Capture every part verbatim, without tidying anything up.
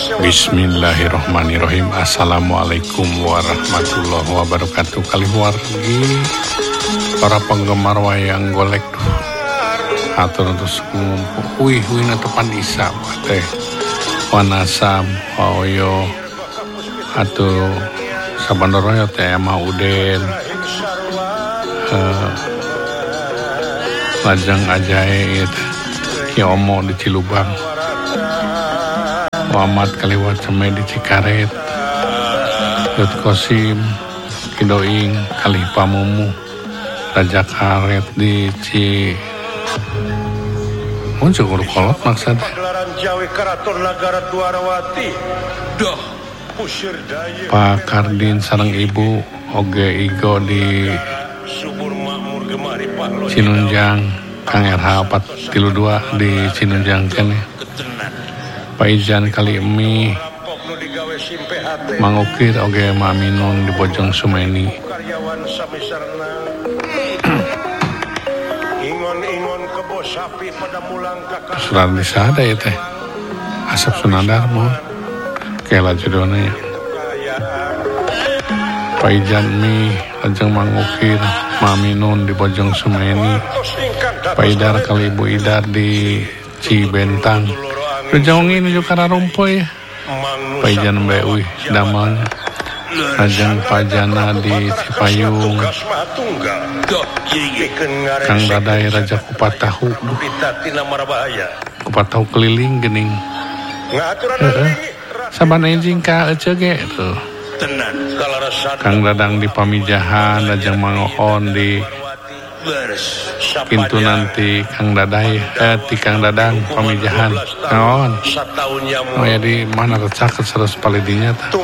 Bismillahirrahmanirrahim. Assalamualaikum warahmatullahi wabarakatuh. Kali wargi para penggemar wayang golek atur terus ngumpul wih wih na tepan isa teh wanasam oyo atuh sabanoroyo teh mauden uh, lajang ajaib Kiomo di Cilubang, Muhammad kaliwat semai di Cikaret, Yud Kosim Kidoing Kalih Pamumu, Raja Karet di Ci muncul guru kolot maksudnya Pak Kardin sareng Ibu Oge Igo di Cinunjang, Kang R H empat tilu dua di Cinunjang kene, Pak Ijan kali emi Mangukir oge Maminun di Bojong Sumeni. Surat disada ya teh Asap Sunandar mau kela judulnya Pak Ijan mi lajeng Mangukir Maminun di Bojong Sumeni, Pak Idar kali Ibu Idar di Cibentang, Rejong ini juga karena rumpoy ya, Pak Ijan Bewi damang, lajeng Pak Jana di Cipayung, Kang Dadai Raja Kupat Tahu, Kupat Tahu keliling gening, saban enjing ka ece ge tuh. Kang Dadang di Pamijahan, Lajeng Mangoon di pintu nanti Kang Dadai, eh di Kang Dadang Pamijahan, Kang oh ya di mana tercaket terus palidinya ta.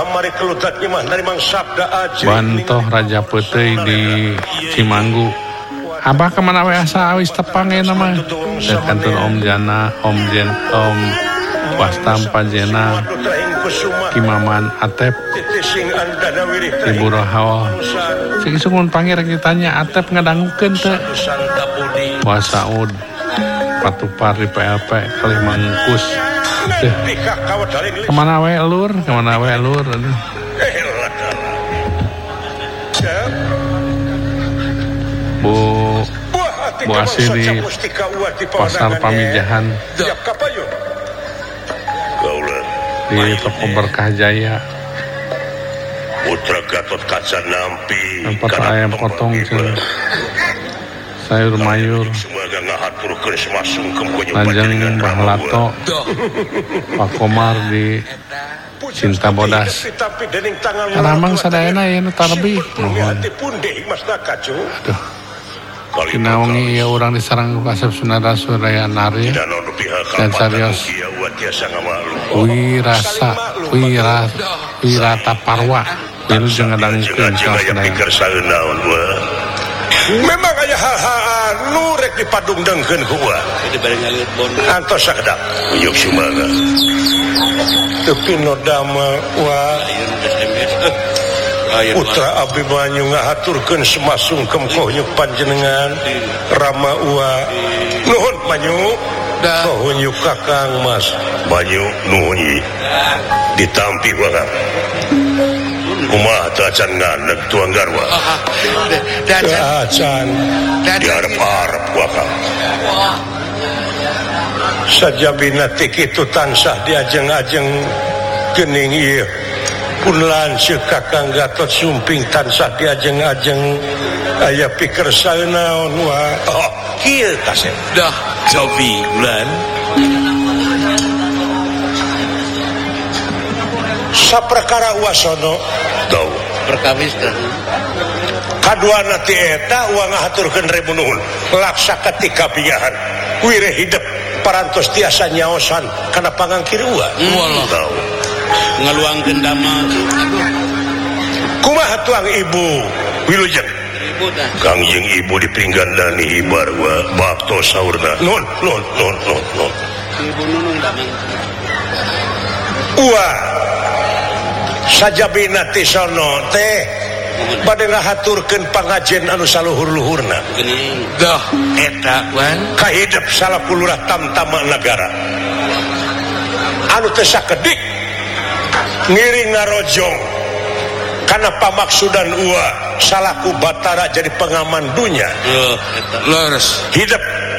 Bantoh Raja Petei di Cimanggu. Abah kemana we asa awis tepang ya nama. Kantun Om Jana, Om Jen, Om Wastam Pajena, Kimaman Atep, Ibu Rohao. Sing sungun panggil ditanya Atep ngadangukeun teu. Wasaud Patupar di P L P Kalih Mangkus. Kemana we lur? Kemana we lur? Bu Bu Asih di Pasar Pamijahan, di Toko Berkah Jaya, Putra Gatot Kaca Nampi, tempat ayam potong cen, sayur mayur, lajeng Mbah Lato, Pak Komar di Cinta Bodas. Ramang sadayana ya nu tarbi mohon. Aduh. Kinawangi ya orang diserang Kasep Sunada Suraya Nari dan Sarios Wirasa Wira Wirata Parwa Wilu jeung ngadangkeun memang aya hal-hal nu rek dipadungdengkeun ku urang antos sakedak uyuk sumaga tepi nodama wa Putra abdi banyu ngahaturkeun semasungkem kohnyuk panjenengan Rama Ua nuhun banyu kohnyuk Kakang Mas banyu nuhun ditampi wakang kumaha teu acan ngandeg tuang garwa acan diarep-arep wakang sajabina ti kitu tansah diajeng-ajeng geuning ieu pun lanceuk Kakang Gatot Sumping tansah diajeng-ajeng aya pikeun saeunaon wa oh kieu Kasep dah Jovi bulan saperkara wasana tau perkawis teh kaduana ti eta uang ngahaturkeun rebu nuhun laksa ketika biyahan wire hidup parantos tiasa nyaosan kana pangangkir ua wallah tau ngaluangkeun dama kumaha tuang Ibu wilujeng Ibu tah Kang jeung Ibu dipinggandani hibar wa bakto saurna nun nun nun nun nun Ibu nunung damang ua sajabina ti sono teh bade ngahaturkeun pangajen anu saluhur-luhurna geuning dah eta wan ka hidup salapuluh tamtama negara anu teu sakedik ngiring narojong karena pamaksudan ua salaku batara jadi pengaman dunia leres hidup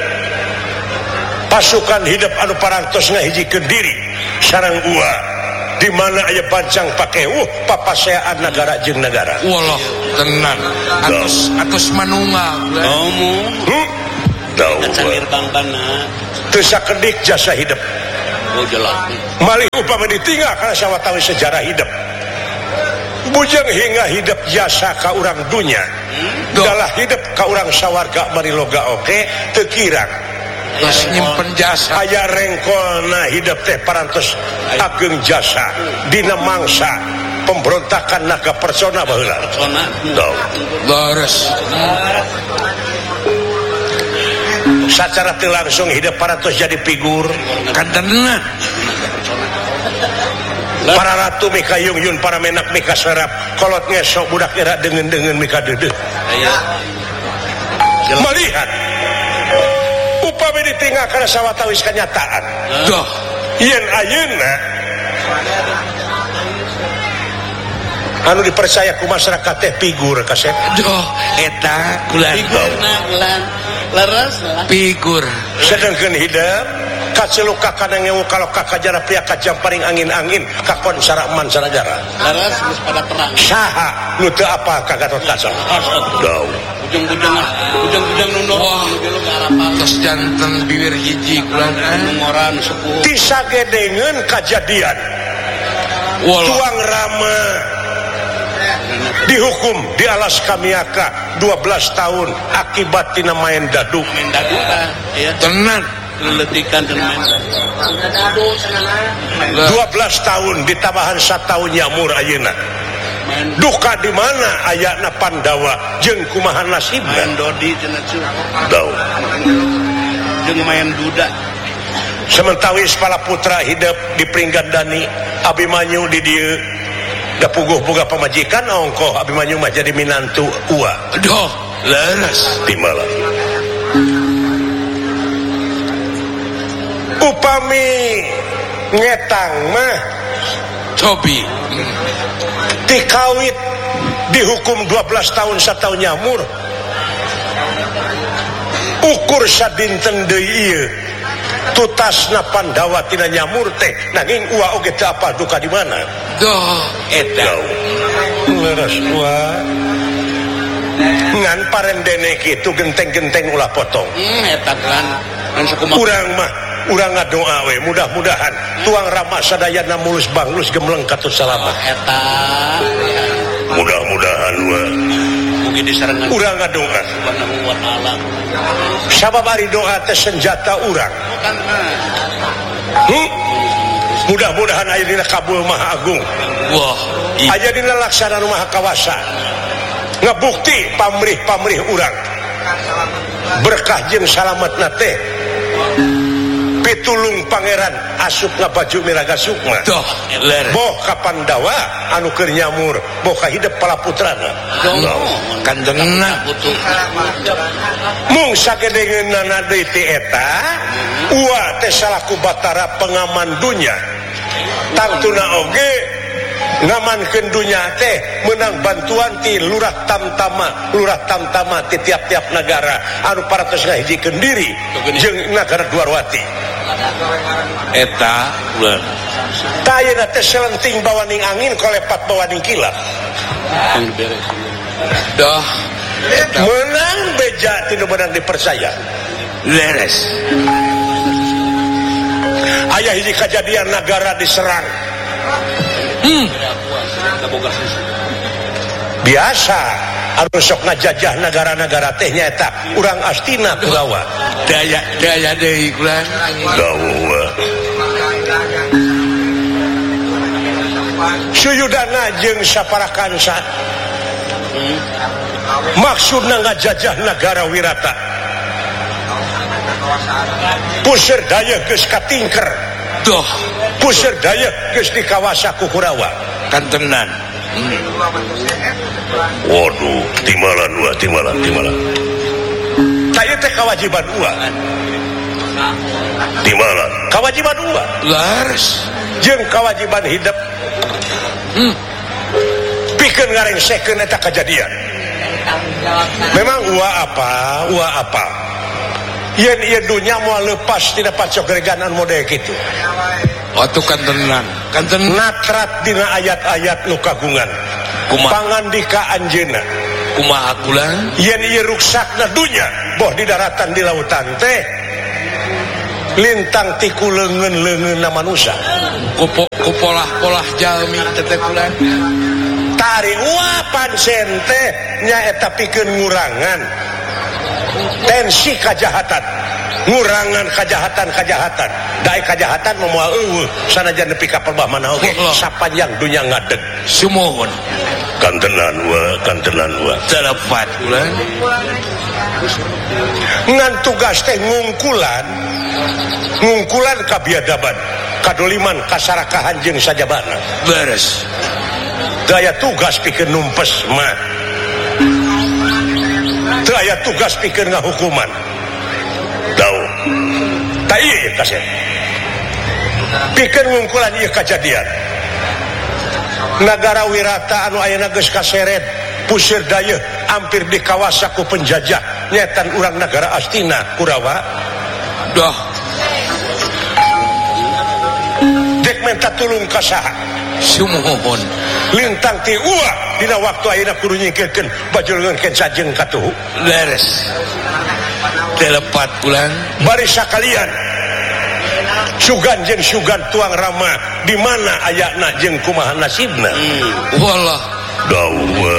pasukan hidup anu parantos ngahijikeun diri sareng ua di mana aya bancang pakai uh papaseaan negara jeung negara wallah tenan atus atus manunggal kamu hmm? Tahu teu sakedik jasa hidup oh jelas malih upama ditinggal karena sawatawi sejarah hidup bujang hingga hidup jasa ka urang dunya hmm? dalah hidup ka urang sawarga mariloga oke teu kirang terus nyimpen jasa aya rengkolna hidup teh parantos ageng jasa dina mangsa pemberontakan naga persona baheula persona leres secara teu langsung hidup parantos jadi figur kadana para ratu mika yung-yun para menak mika serap kolot ngesok budak era dengan-dengan mika dedeh melihat upami ditinggal karena sawatawis kenyataan doh yen ayeuna anu dipercaya ku masyarakat teh figur kasep doh eta kulan figurna kulan leres figur sedangkeun hidup kaceluk kakana ngewu kalau kakak jara pria kajam paring angin-angin kakon saraman sanagara leres geus pada perang saha nu teu apa ka Gatot Kaca gau ujung-ujung ujung-ujung nu wah lu garapal tos janten bibir hiji kulan ngoran sepuh ti sagedengeun kajadian tuang rama dihukum di alas Kamiaka dua belas tahun akibat tina main dadu main dadu ya tenan leletikan dan main dua belas tahun ditabahan satahun nyamur ayeuna duka di mana ayana Pandawa jeung kumaha nasibna main dodi cenah dau jeung main duda sementawis pala putra hidup di Pringgandani Abimanyu di dieu da puguh boga pamajikan ongkoh Abimanyu mah jadi minantu ua doh leres timala upami ngetang mah cobi dikawit dihukum dua belas tahun satahun nyamur ukur sadinten deui ieu tutasna Pandawa tina nyamur teh nanging ua oge teu apal duka di mana doh eta leres ua ngan parendene kitu genteng-genteng ulah potong hmm eta kan kan sakumaha urang mah urang ngadoa we mudah-mudahan tuang rama sadayana mulus banglus gemleng katut salama eta mudah-mudahan we mugi disarengan urang ngadoa subhanahu wa taala sabab ari doa teh senjata urang kan hmm? mudah-mudahan aya dina kabul maha agung wah aya dina laksana nu maha kawasa ngabukti pamrih-pamrih urang berkah jeung salametna teh pitulung pangeran asup ngabaju miraga sukma doh boh ka Pandawa anu keur nyamur boh ka hidup pala putrana kandenna butuh mung sagedengeunna deui ti eta ua teh salaku batara pengaman dunya tangtuna oge ngamankeun dunya teh menang bantuan ti lurah tamtama lurah tamtama ti tiap-tiap negara anu parantos ngahijikeun diri jeung nagara Dwarwati eta ulah tayana teh selenting bawaning angin kolepat bawaning kilap doh menang beja tinu beunang dipercaya leres aya hiji kejadian negara diserang hmm biasa anu sok ngajajah negara-negara teh nyaeta urang Astina Kurawa daya daya deui kulan dawa Suyudana jeung saparakansa maksudna ngajajah negara Wirata puseur daya geus katingker doh puseur daya geus dikawasa ku Kurawa kantenan hmm. waduh timalan ua timalan timalan taya teh kewajiban ua timalan kewajiban ua laras jeung kewajiban hidup hmm. Pikeun ngarengsekeun eta kejadian. Memang ulah apa ulah apa yen ieu dunya moal leupas tina pacogereganan model kitu. Atuh kantenan kanten natrat dina ayat-ayat nu kagungan pangandika anjeunna kumaha kula yen ieu ruksakna dunya boh di daratan di lautan teh lintang ti ku leungeun-leungeunna manusia ku polah-polah jalmi teh kula tari ulah pancen teh nyaeta pikeun ngurangan tensi kajahatan ngurangan kajahatan-kajahatan dae kajahatan moal eueuh sanajan nepi ka perbah mana oge sapanjang dunya ngadeg sumuhun kantenan wa kantenan wa telepat kula ngan tugas teh ngungkulan ngungkulan kabiadaban kadoliman kasarakahan jeung sajabana beres daya tugas pikeun numpes mah daya tugas pikeun ngahukuman tahu tak iya kasih pikeun ngungkulan ieu kejadian nagara wirata anu ayeuna geus kaseret puseur dayeuh hampir dikawasa ku penjajah nyetan urang nagara Astina Kurawa dah dek minta tulung ka saha sumuhun lintang ti ulah dina waktu ayeuna kudu nyingkirkeun bajulkeun sajeng katuhu beres telepat pulang bari sakalian sugan jeung sugan tuang rama di mana ayana jeung kumaha nasibna hmm. Wallah dawa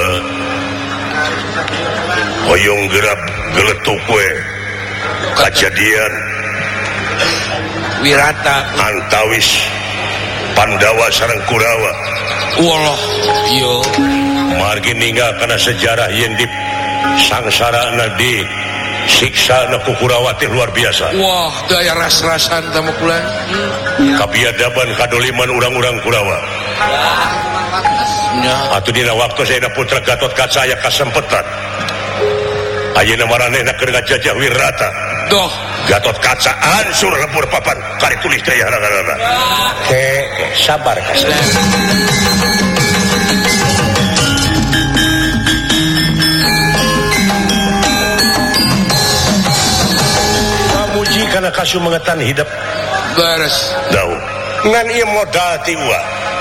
hoyong gerap geletuk we kejadian wirata antawis Pandawa sareng Kurawa wallah yo margi ninggal kana sejarah yen di sangsarana di siksa na ku Kurawa teh luar biasa wah daya ras-rasan tamu kulan kabiadaban kadoliman urang-urang Kurawa ya atuh dina waktu saena putra Gatot Kaca aya kasempetan ayeuna maranehna keur ngajajah wirata doh Gatot Kaca hancur lebur papan kari tulis teh harana-harana he sabar kasih mamuji kana kasumengetan hidup beres dau ngan ieu modal ti ulah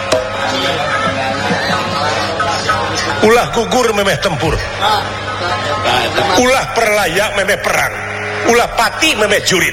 ulah gugur memeh tempur ulah perlaya memeh perang ulah pati memeh jurit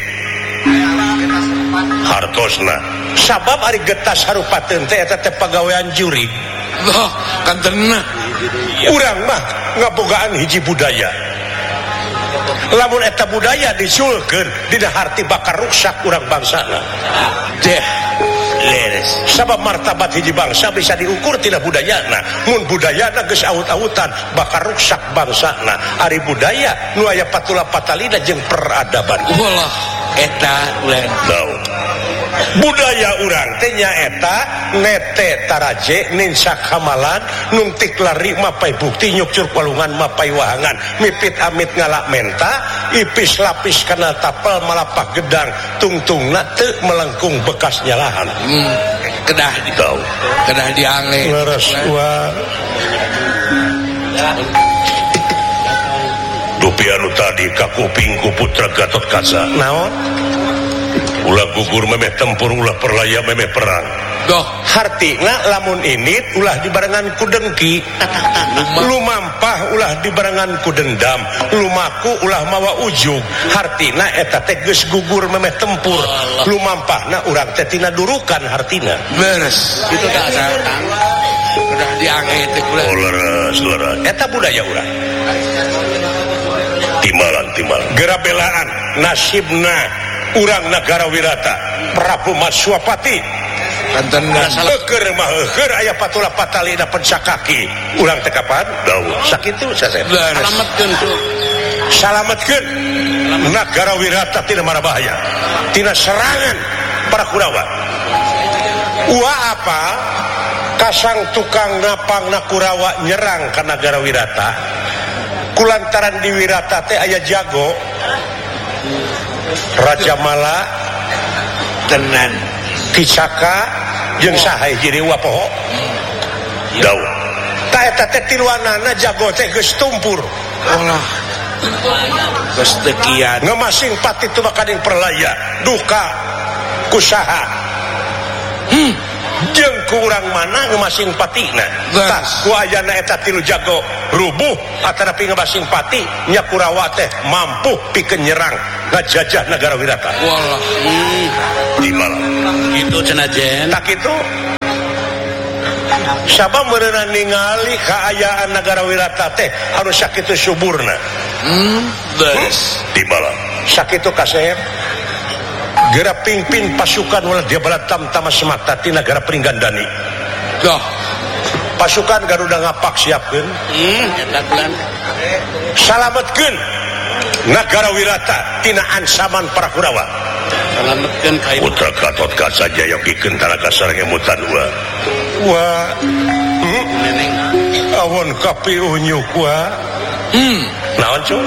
hartosna sabab ari getas harupateun teh eta teh pagawean jurit loh kantenna urang mah ngabogaan hiji budaya lamun eta budaya disulkeun dina harti bakar ruksak urang bangsana deh leres sabab martabat hiji bangsa bisa diukur tina budayana mun budayana geus aut-autan bakar ruksak bangsana ari budaya nu aya patula patalina jeung peradaban wallah eta ulah tahu budaya urang teh nyaeta nete taraje ninsak hamalan nungtik lari mapai bukti nyukcur palungan mapai wahangan mipit amit ngalak menta ipis lapis kana tapel malapak gedang tungtungna teu melengkung bekas nyalahan hmm, kedah tahu kedah diange leres wa dupi anu tadi ka kuping ku putra Gatot Kaca naon ulah gugur memeh tempur ulah perlaya memeh perang doh hartina lamun init ulah dibarengan ku dengki lumampah ulah dibarengan ku dendam lumaku ulah mawa ujug hartina eta teh geus gugur memeh tempur lumampahna urang teh tina durukan hartina beres itu tak ada udah diange teh kula oh leres leres eta budaya urang timbalan timbalan gerabelaan nasibna urang nagara wirata Prabu Maswapati kantenna keur mah keur aya patula patalina pencakaki urang teh kapan dawu sakitu sasep salametkeun salametkeun nagara wirata tina marabahaya tina serangan para Kurawa ulah apa kasang tukang napangna Kurawa nyerang ka nagara wirata kulantaran di wirata teh aya jago Raja Mala tenan Kicaka jeung saha hiji dewa poho daw ta eta teh tiluanana jago teh geus tumpur olah geus teu kiat ngemasing pati teu bakading perlaya duka kusaha hmm jeung kurang mana ngemasing patina tah ku ayana eta tilu jago rubuh atanapi ngemasing pati nya Kurawa teh mampu pikeun nyerang ngajajah negara Wirata walah hmm. di malam itu cenah jen tak kitu sabab meureunna ningali kaayaan negara Wirata teh harus sakitu suburna hmm beus di malam sakitu kaseher geura pingpin pasukan ulah dia balatam tama semata ti negara Pringgandani dah pasukan Garuda ngapak siapkeun hmm eta bulan salametkeun negara Wirata tina ancaman para Kurawa salametkeun ka putra Gatot Kaca Jaya pikeun tanaga sareng emutan wa wa hmm? neneng awon kapiuh nyuk wa hmm naon cung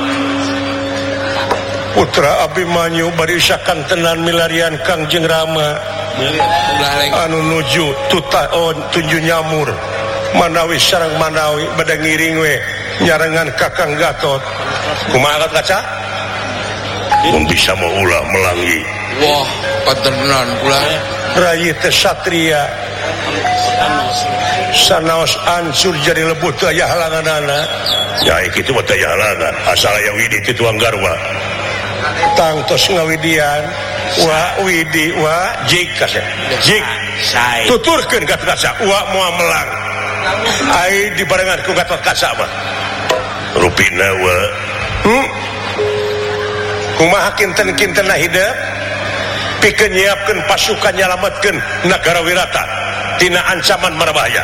putra Abimanyu bari sakan tenan milarian Kangjeng Rama anu nuju tuta oh, tunju nyamur manawi sareng manawi bade ngiring we nyarengan Kakang Gatot kumaha Kaca mun bisa mau ulah melangi wah paternan pula rayi teh satria sanaos ancur jadi lebut teu aya halanganana ya kitu mah teu aya halangan asal aya widi ti tuang garwa tangtos ngawidian wa widi wa jik kase jik tuturkeun Gatot Kaca wa moal melang ai dibarengan ku Gatot Kaca mah rupina wa hmm? kumaha kinten-kintenna hideup pikeun nyiapkeun pasukan nyalametkeun negara Wirata tina ancaman marbahaya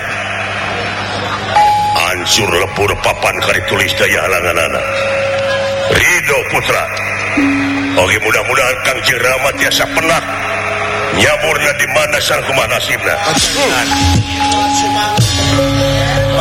hancur lebur papan kari tulis daya halanganana ridho putra oke mudah-mudahan Kangjeng Rama tiasa pernah nyamurna di mana sareng kumaha nasibna